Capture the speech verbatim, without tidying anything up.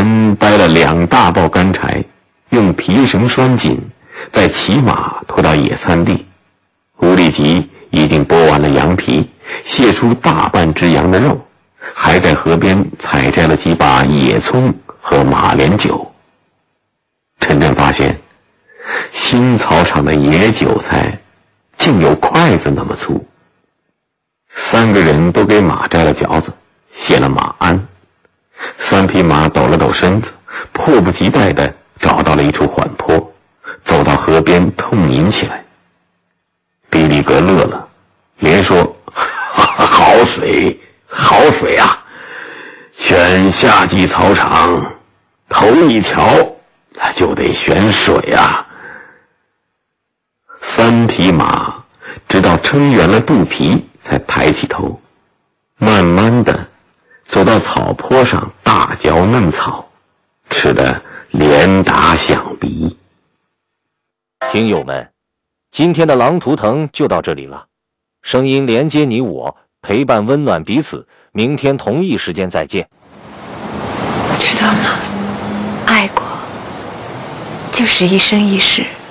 人掰了两大包干柴，用皮绳拴紧，再骑马拖到野餐地。吴立吉已经剥完了羊皮，卸出大半只羊的肉，还在河边采摘了几把野葱和马莲酒。陈震发现新草场的野韭菜竟有筷子那么粗。三个人都给马摘了嚼子，卸了马鞍。三匹马抖了抖身子，迫不及待地找到了一处缓坡，走到河边痛饮起来。比利格乐了，连说：好水好水啊，选夏季草场头一条就得选水啊。三匹马直到撑圆了肚皮才抬起头，慢慢的走到草坡上，大嚼嫩草，吃得连打响鼻。 听友们，今天的狼图腾就到这里了，声音连接你我，陪伴温暖彼此，明天同一时间再见。 知道吗？爱过就是一生一世。